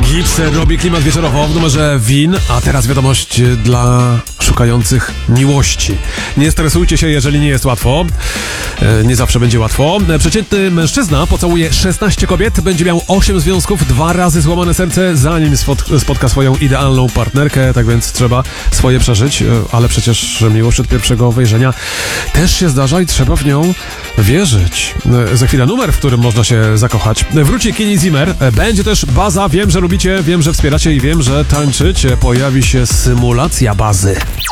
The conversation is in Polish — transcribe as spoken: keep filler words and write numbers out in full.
Gipser robi klimat wieczorowo w numerze Win, a teraz wiadomość dla szukających miłości. Nie stresujcie się, jeżeli nie jest łatwo. Nie zawsze będzie łatwo. Przeciętny mężczyzna pocałuje szesnaście kobiet, będzie miał osiem związków, dwa razy złamane serce, zanim spotka swoją idealną partnerkę, tak więc trzeba swoje przeżyć, ale przecież miłość od pierwszego wejrzenia też się zdarza i trzeba w nią wierzyć. Za chwilę numer, w którym można się zakochać. Wróci Kenny Zimmer, będzie też baza, wiem, że lubicie, wiem, że wspieracie i wiem, że tańczycie. Pojawi się symulacja bazy.